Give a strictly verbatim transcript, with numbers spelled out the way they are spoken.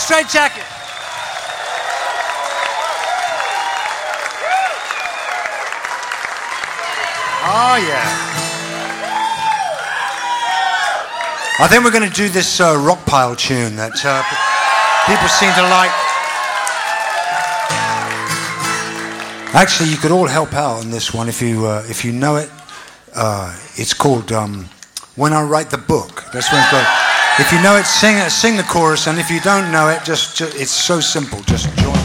Straight Jacket. Oh, yeah. I think we're going to do this uh, rock pile tune that uh, people seem to like. Actually, you could all help out on this one if you uh, if you know it. Uh, it's called um, When I Write the Book. That's when it's got. If you know it, sing it, sing the chorus, and if you don't know it, just, just it's so simple. Just join.